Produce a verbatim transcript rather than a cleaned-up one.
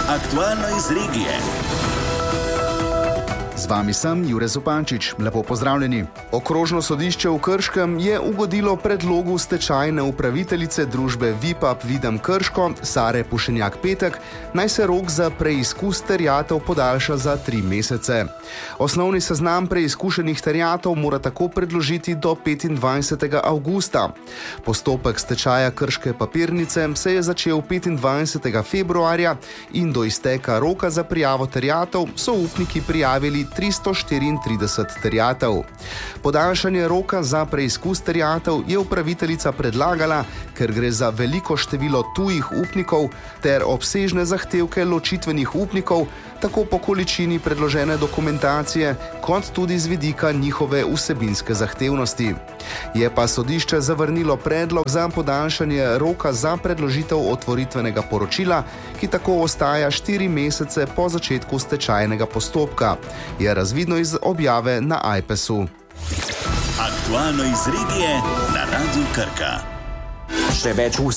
Aktualno iz regije. Z vami sem Jure Zupančič. Lepo pozdravljeni. Okrožno sodišče v Krškem je ugodilo predlogu stečajne upraviteljice družbe Vipap Videm Krško, Sare Pušenjak Petek, naj se rok za preizkus terjatev podaljša za tri mesece. Osnovni seznam preizkušenih terjatev mora tako predložiti do petindvajsetega avgusta. Postopek stečaja Krške papirnice se je začel petindvajsetega februarja in do izteka roka za prijavo terjatev so upniki prijavili tristo štiriintrideset terjatev. Podaljšanje roka za preizkus terjatev je upraviteljica predlagala, ker gre za veliko število tujih upnikov ter obsežne zahtevke ločitvenih upnikov, tako po količini predložene dokumentacije, kot tudi z vidika njihove vsebinske zahtevnosti. Je pa sodišče zavrnilo predlog za podaljšanje roka za predložitev otvoritvenega poročila, ki tako ostaja štiri mesece po začetku stečajnega postopka, je razvidno iz objave na Ajpesu. Aktualno iz regije na Radiu Krka. Še več